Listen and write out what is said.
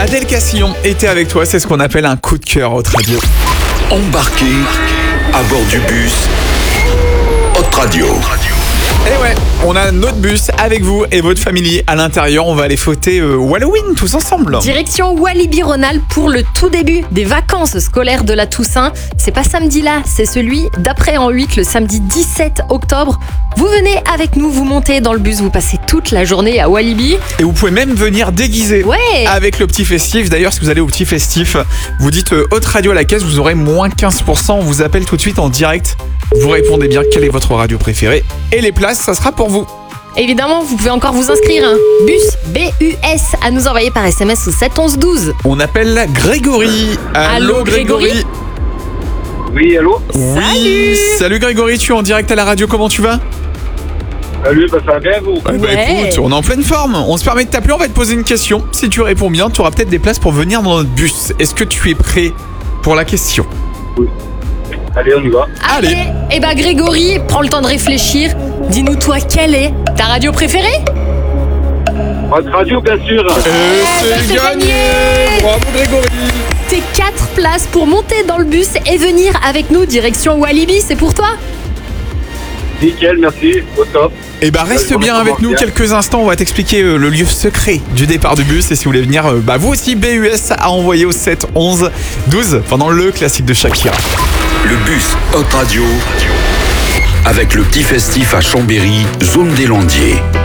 Adèle Castillon était avec toi, c'est ce qu'on appelle un coup de cœur Hot Radio. Embarqué à bord du bus Hot Radio. Et ouais, on a notre bus avec vous et votre famille à l'intérieur. On va aller fêter Halloween tous ensemble. Direction Walibi-Rhône-Alpes pour le tout début des vacances scolaires de la Toussaint. C'est pas samedi là, c'est celui d'après en 8, le samedi 17 octobre. Vous venez avec nous, vous montez dans le bus, vous passez toute la journée à Walibi. Et vous pouvez même venir déguiser Ouais. avec le petit festif. D'ailleurs, si vous allez au petit festif, vous dites Hot Radio à la caisse, vous aurez moins 15%. On vous appelle tout de suite en direct. Vous répondez bien quelle est votre radio préférée. Et les places, ça sera pour vous. Évidemment, vous pouvez encore vous inscrire. Bus, B-U-S, à nous envoyer par SMS au 7 11 12. On appelle Grégory. Allô, Grégory. Oui, allô? Oui. Salut Grégory, tu es en direct à la radio, comment tu vas? Salut, ça va bien vous? Ouais. Écoute, on est en pleine forme. On se permet de t'appeler, on va te poser une question. Si tu réponds bien, tu auras peut-être des places pour venir dans notre bus. Est-ce que tu es prêt pour la question? Allez, on y va. Allez. Eh ben Grégory, prends le temps de réfléchir. Dis-nous toi, quelle est ta radio préférée? Votre radio, bien sûr. C'est gagné. Bravo Grégory. Tes 4 places pour monter dans le bus et venir avec nous direction Walibi, c'est pour toi? Nickel, merci. Au top. Et bah reste bien avec nous quelques instants, on va t'expliquer le lieu secret du départ du bus. Et si vous voulez venir, vous aussi BUS à envoyer au 7 11 12 pendant le classique de Shakira. Le bus Hot Radio avec le petit festif à Chambéry, zone des Landiers.